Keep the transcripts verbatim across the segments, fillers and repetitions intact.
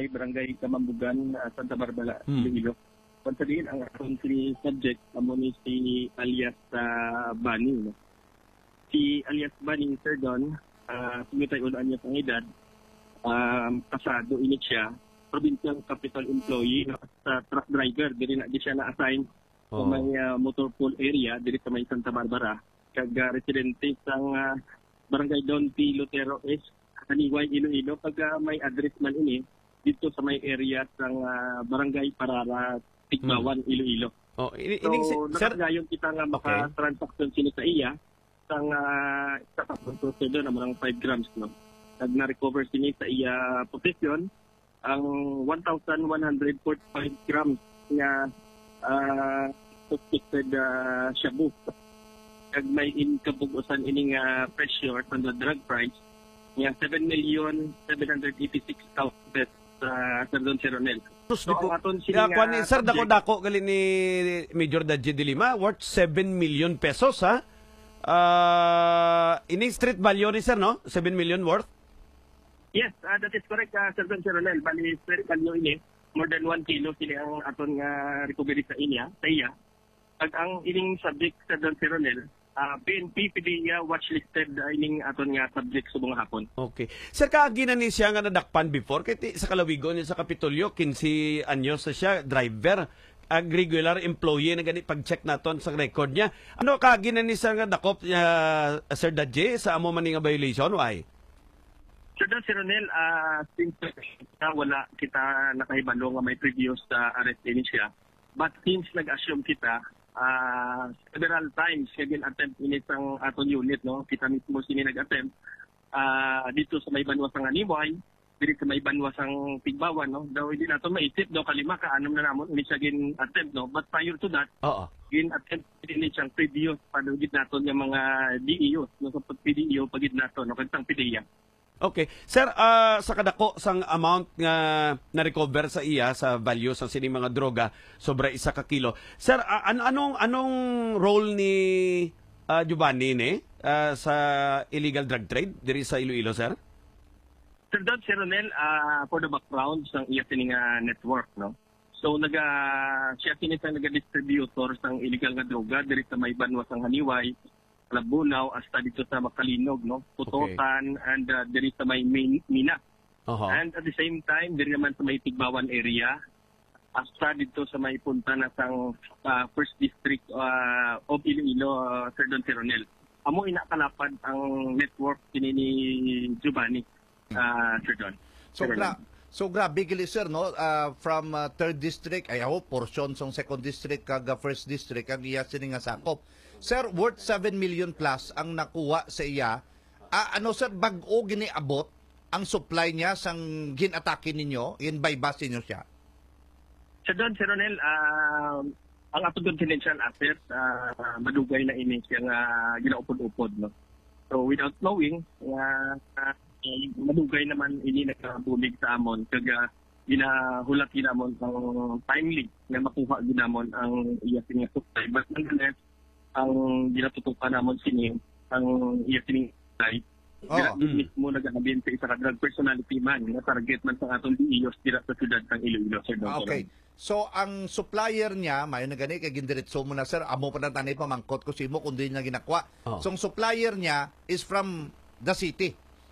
may barangay Kamambugan, uh, Santa Barbara, Hmm. Iloilo. Kung sabihin, ang akong si subject, amo ni si alias uh, Bani. No? Si alias Bani, Sir Don, uh, sumitay ulaan niya pang edad, um, kasado init siya, provincial capital employee, no? Sa truck driver, diri na di siya na-assign sa Oh. may uh, motor pool area, diri sa may Santa Barbara. Kag uh, residente sang uh, barangay Don P. Lutero S. Kaniway, Iloilo. Pag uh, may address man ini, dito sa may area sang uh, barangay Parara, Tigbawan, Iloilo. Oh, ini, So, ining si, sir, nakagayon kita nga maka-transaction sino sa iya sang uh, sa prosedo na mga five grams. No? Nag na-recover sini sa iya possession ang one thousand one hundred forty-five grams nga uh, suspected uh, shabu. Kag may inkabugusan ining uh, presyo at the drug price nga seven million seven hundred eighty-six thousand pesos sa uh, Sir Don Seronel. Sus, di po. aton sini Kaya, nga kuwan ni, sir, subject- dako-dako gali ni Major Dadji de Lima, worth seven million pesos, ha? Uh, ining street value ni sir, no? seven million worth? Yes, uh, that is correct, uh, Sir Don Seronel. Bali, sir, kanyo ini, more than one kilo sila ang aton nga recovery sa inya, sa iya. Pag ang ining subject sa Don Seronel, uh, P N P, P D E A, watchlisted uh, ining aton nga subject sa mga hapon. Okay. Sir, kaagi na ni siya nga nadakpan before, kaya ti- sa Kalawigo niya sa Kapitolyo, fifteen anyos na siya, driver, ag regular employee na gani pag-check naton sa record niya. Ano kaagi na ni siya nga dakop, uh, Sir Dadji, sa amo man nga violation? Why? Sir Don Seronel, uh, since uh, wala kita nakahibalo nga may previous sa uh, arrest ini siya, but since nag-assume kita, uh, several times siya gin-attempt ini sang aton unit, no? Kita mismo sini nag-attempt uh, dito sa may banwasang Aniway, dito sa may banwasang Tigbawan, no? Daw hindi nato maisip, daw kalima ka, anong na namon, ini siya gin-attempt, no? But prior to that, Oo. gin-attempt ini siyang previous panugid naton yung mga D E Os, no? Sa P D E O, pagid nato, no? Kantang P D E A. Okay. Sir, ah, sa kadako sang amount nga na-recover sa iya sa value sa sini mga droga sobra isa ka kilo. Sir, ah, an anong anong role ni ah, Giovanni ni ah, sa illegal drug trade diri sa Iloilo, sir? Sir Don Seronel, uh, for the background sang iya sining uh, network, no? So naga siya kini sang naga-distributor sang illegal nga droga diri sa may banwasang Haniway, Labunaw, hasta dito sa Makalinog, no? Putotan, and uh, diri sa may Min- Mina. Oho. And at the same time, diri naman sa may Tigbawan area, hasta dito sa may punta na sang uh, First District uh, of Iloilo, uh, Sir Don Seronel. Amo inakalapad ang network kini ni Giovanni, uh, Sir Don. So, gra so grabe gali sir, no? Uh, from uh, third district, ay ako, portion song second district kag uh, first district, ang iya sini nga sakop. Sir, worth seven million plus ang nakuha sa iya. Uh, ano sir, bag-o giniabot ang supply niya sang ginatake ninyo, in bypass ninyo siya? Sir Don Seronel, uh, ang ato confidential asset, uh, madugay na ini siya nga ginaupod-upod, no? So without knowing, uh, uh, madugay naman ini nagkabulig sa amon, kaga ginahulat ginamon ang timely na makuha ginamon ang iya sining supply. But nonetheless, ang ginatutukan namon sini, ang iya sining supply, Oo. oh. mismo nag-abin sa isa ka drug personality man, na target man sa atong D E Os dira sa syudad ng Iloilo, Sir Don. Ah, okay. So, ang supplier niya, mayo na gani, kay gindiretso mo na sir, amo pa na tanay pamangkot ko simo kung di niya ginakwa. Oh. So, ang supplier niya is from the city.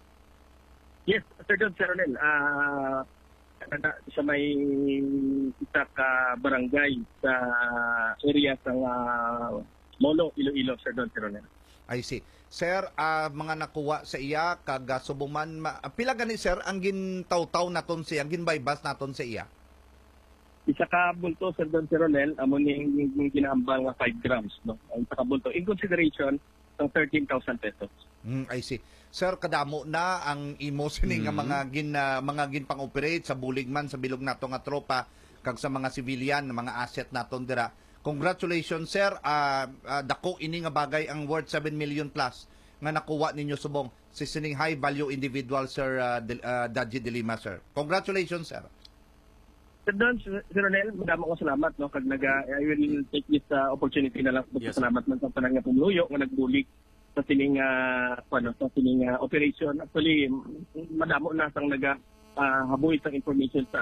Yes, Sir Don Seronel, ah sa may isa ka barangay sa area sa uh, Molo, Iloilo, Sir Don Seronel. I see. Sir, ah, mga nakuha sa iya, kag ah, subuman, ma- ah, pila gani sir, ang gintaw-taw naton siya, ang ginbaybas naton sa iya? Isa ka bulto, Sir Don Seronel, amo ning ginahambal nga five grams, no? Ang isa ka bulto, in consideration, ng thirteen thousand pesos. Hmm, I see. Sir, kadamo na ang imo sini nga mga gin ah, mga ginpang-operate sa buligman sa bilog nato nga tropa kag sa mga civilian, mga asset naton dira. Congratulations sir, uh, uh, dako ini nga bagay ang worth seven million plus nga nakuha ninyo subong si sining high value individual sir uh, Del, uh, Dadji de Lima sir. Congratulations sir. Sir Don, Sir Ronel, madamo ko salamat, no? Kag naga, I will take this uh, opportunity na lang. Yes, Salamat man sa panang nga pumuluyo nga nagbulig sa sining uh, ano, sa sining uh, operation. Actually, madamo na sang naga uh, habuit ang information sa